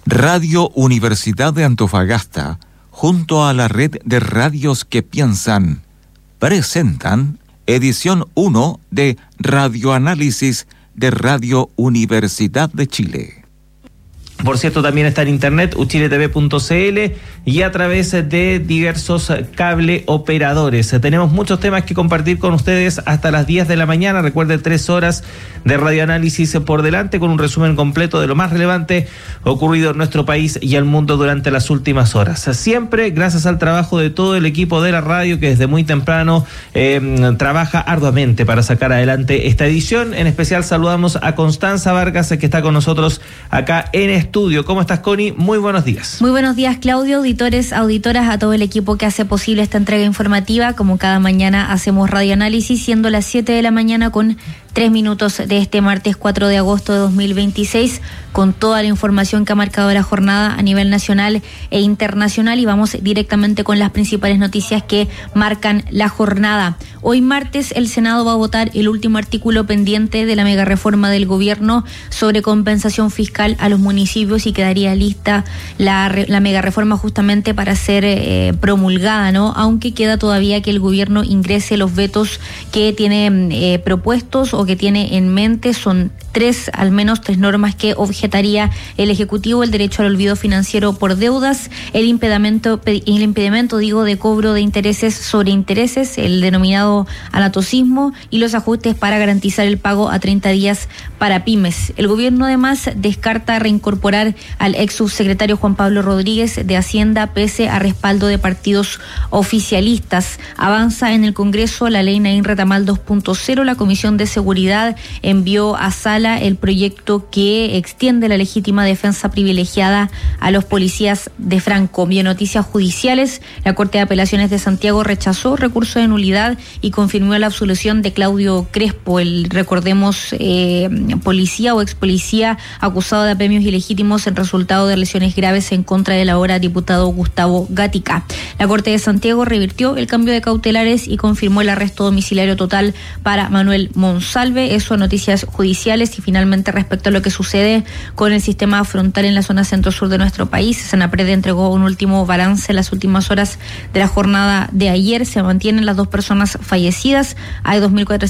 Radio Universidad de Antofagasta, junto a la red de radios que piensan, presentan edición 1 de Radioanálisis de Radio Universidad de Chile. Por cierto, también está en internet, uchiletv.cl y a través de diversos cable operadores. Tenemos muchos temas que compartir con ustedes hasta las 10 de la mañana. Recuerden, 3 horas de radioanálisis por delante con un resumen completo de lo más relevante ocurrido en nuestro país y el mundo durante las últimas horas. Siempre gracias al trabajo de todo el equipo de la radio que desde muy temprano trabaja arduamente para sacar adelante esta edición. En especial saludamos a Constanza Vargas, que está con nosotros acá en estudio. ¿Cómo estás, Connie? Muy buenos días. Muy buenos días, Claudio, auditores, auditoras, a todo el equipo que hace posible esta entrega informativa. Como cada mañana hacemos radioanálisis, siendo las 7 de la mañana con 3 minutos de este martes 4 de agosto de 2026, con toda la información que ha marcado la jornada a nivel nacional e internacional, y vamos directamente con las principales noticias que marcan la jornada. Hoy martes el Senado va a votar el último artículo pendiente de la mega reforma del gobierno sobre compensación fiscal a los municipios y quedaría lista la mega reforma justamente para ser promulgada, ¿no? Aunque queda todavía que el gobierno ingrese los vetos que tiene propuestos o que tiene en mente. Son al menos tres normas que objetaría el Ejecutivo: el derecho al olvido financiero por deudas, el impedimento de cobro de intereses sobre intereses, el denominado anatocismo, y los ajustes para garantizar el pago a 30 días para pymes. El gobierno además descarta reincorporar al ex subsecretario Juan Pablo Rodríguez de Hacienda pese a respaldo de partidos oficialistas. Avanza en el Congreso la ley Naín Retamal 2.0. La Comisión de Seguridad envió a sala el proyecto que extiende la legítima defensa privilegiada a los policías de Franco. Y en noticias judiciales, la Corte de Apelaciones de Santiago rechazó recurso de nulidad y confirmó la absolución de Claudio Crespo, recordemos, policía o ex policía acusado de apremios ilegítimos en resultado de lesiones graves en contra del ahora diputado Gustavo Gatica. La Corte de Santiago revirtió el cambio de cautelares y confirmó el arresto domiciliario total para Manuel Monsalve. Eso en noticias judiciales. Y finalmente, respecto a lo que sucede con el sistema frontal en la zona centro-sur de nuestro país, Senapred entregó un último balance en las últimas horas de la jornada de ayer. Se mantienen las 2 personas fallecidas, hay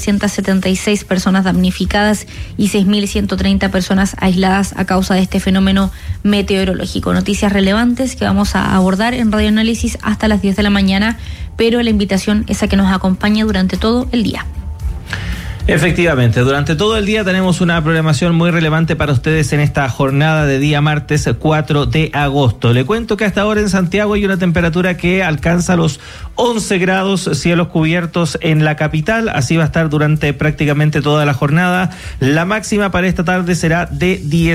2.476 personas damnificadas y 6.130 personas aisladas a causa de este fenómeno meteorológico. Noticias relevantes que vamos a abordar en Radioanálisis hasta las 10 de la mañana, pero la invitación es a que nos acompañe durante todo el día. Efectivamente, durante todo el día tenemos una programación muy relevante para ustedes en esta jornada de día martes 4 de agosto. Le cuento que hasta ahora en Santiago hay una temperatura que alcanza los 11 grados, cielos cubiertos en la capital. Así va a estar durante prácticamente toda la jornada. La máxima para esta tarde será de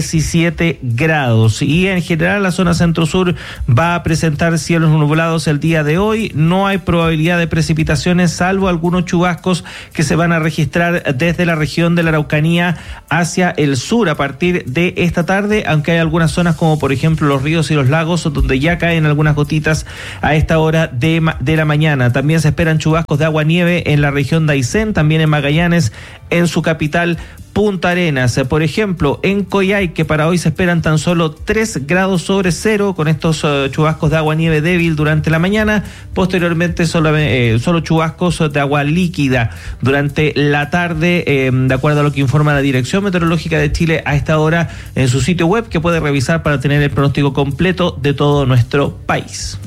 17 grados. Y en general la zona centro-sur va a presentar cielos nublados el día de hoy. No hay probabilidad de precipitaciones, salvo algunos chubascos que se van a registrar desde la región de la Araucanía hacia el sur a partir de esta tarde, aunque hay algunas zonas como por ejemplo los ríos y los lagos donde ya caen algunas gotitas a esta hora de la mañana. También se esperan chubascos de agua-nieve en la región de Aysén, también en Magallanes, en su capital Punta Arenas. Por ejemplo, en Coyhai, que para hoy se esperan tan solo 3 grados sobre cero, con estos chubascos de agua-nieve débil durante la mañana. Posteriormente solo chubascos de agua líquida durante la tarde, de acuerdo a lo que informa la Dirección Meteorológica de Chile a esta hora en su sitio web, que puede revisar para tener el pronóstico completo de todo nuestro país.